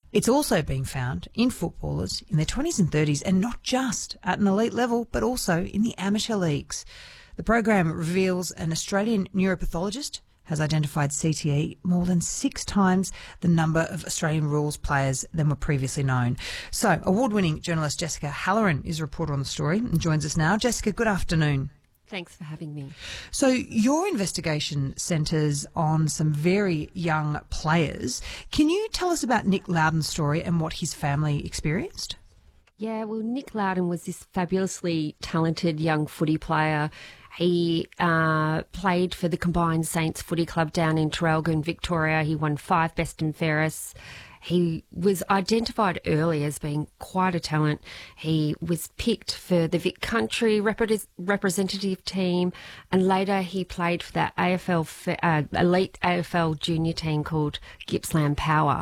It's also being found in footballers in their 20s and 30s, and not just at an elite level, but also in the amateur leagues. The program reveals an Australian neuropathologist has identified CTE more than 6 times the number of Australian rules players than were previously known. So, award-winning journalist Jessica Halloran is a reporter on the story and joins us now. Jessica, good afternoon. Thanks for having me. So your investigation centres on some very young players. Can you tell us about Nick Loudon's story and what his family experienced? Yeah, well, Nick Loudon was this fabulously talented young footy player. He played for the Combined Saints Footy Club down in Traralgon, Victoria. He won 5 Best and Fairest. He was identified early as being quite a talent. He was picked for the Vic Country representative team, and later he played for that elite AFL junior team called Gippsland Power.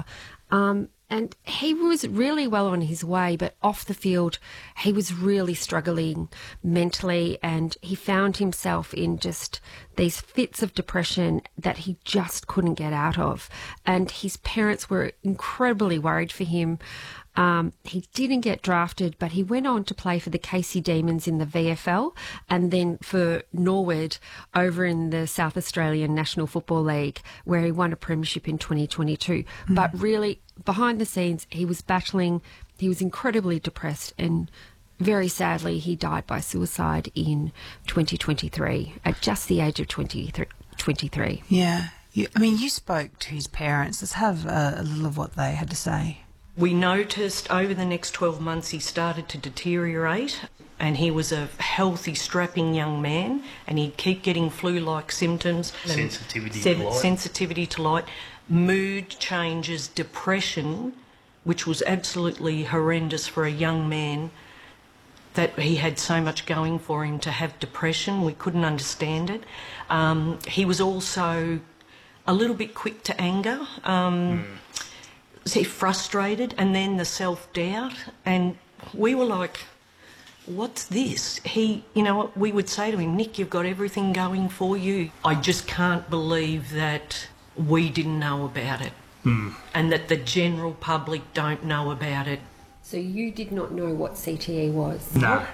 And he was really well on his way, but off the field, he was really struggling mentally, and he found himself in just these fits of depression that he just couldn't get out of. And his parents were incredibly worried for him. He didn't get drafted, but he went on to play for the Casey Demons in the VFL and then for Norwood over in the South Australian National Football League, where he won a premiership in 2022. But really, behind the scenes, he was battling. He was incredibly depressed, and very sadly, he died by suicide in 2023 at just the age of 23. Yeah. You spoke to his parents. Let's have a little of what they had to say. We noticed over the next 12 months he started to deteriorate, and he was a healthy, strapping young man, and he'd keep getting flu-like symptoms. Sensitivity to light, mood changes, depression, which was absolutely horrendous for a young man, that he had so much going for him to have depression. We couldn't understand it. He was also a little bit quick to anger. Frustrated, and then the self-doubt, and we were like, what's this? We would say to him, Nick, you've got everything going for you. I just can't believe that we didn't know about it and that the general public don't know about it. So you did not know what CTE was? No.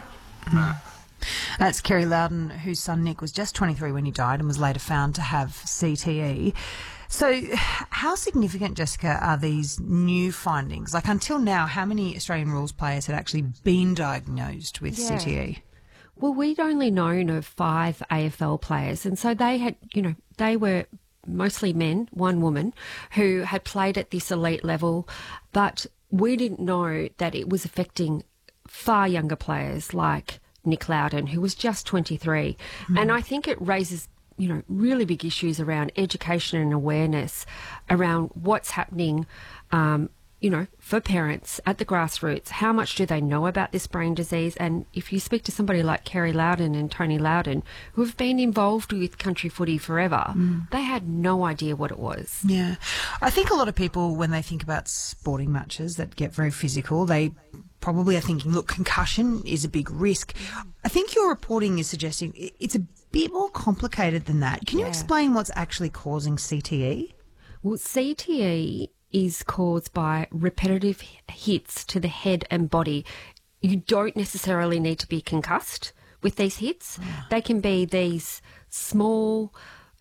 That's Kerry Loudon, whose son Nick was just 23 when he died and was later found to have CTE. So how significant, Jessica, are these new findings? Like, until now, how many Australian rules players had actually been diagnosed with CTE? Well, we'd only known of 5 AFL players, and so they had, they were mostly men, 1 woman, who had played at this elite level, but we didn't know that it was affecting far younger players like Nick Loudon, who was just 23. And I think it raises really big issues around education and awareness around what's happening, for parents at the grassroots. How much do they know about this brain disease? And if you speak to somebody like Kerry Loudon and Tony Loudon, who have been involved with country footy forever, they had no idea what it was. Yeah. I think a lot of people, when they think about sporting matches that get very physical, they probably are thinking, look, concussion is a big risk. I think your reporting is suggesting it's a bit more complicated than that. Can you explain what's actually causing CTE? Well, CTE is caused by repetitive hits to the head and body. You don't necessarily need to be concussed with these hits. They can be these small,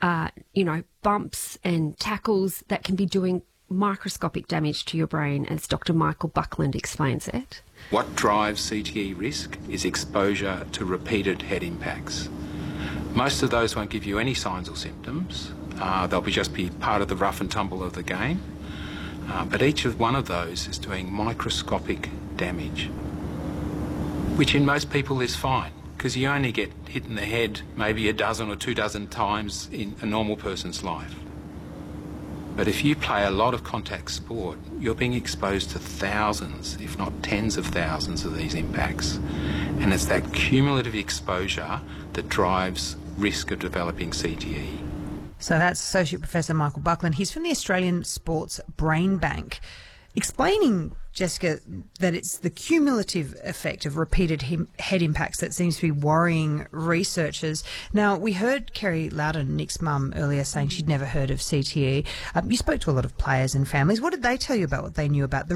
bumps and tackles that can be doing microscopic damage to your brain, as Dr. Michael Buckland explains it. What drives CTE risk is exposure to repeated head impacts. Most of those won't give you any signs or symptoms. They'll just be part of the rough and tumble of the game. But each one of those is doing microscopic damage, which in most people is fine, because you only get hit in the head maybe a dozen or 2 dozen times in a normal person's life. But if you play a lot of contact sport, you're being exposed to thousands, if not tens of thousands of these impacts. And it's that cumulative exposure that drives risk of developing CTE. So that's Associate Professor Michael Buckland. He's from the Australian Sports Brain Bank, explaining, Jessica, that it's the cumulative effect of repeated head impacts that seems to be worrying researchers. Now, we heard Kerry Loudon, Nick's mum, earlier saying she'd never heard of CTE. You spoke to a lot of players and families. What did they tell you about what they knew about the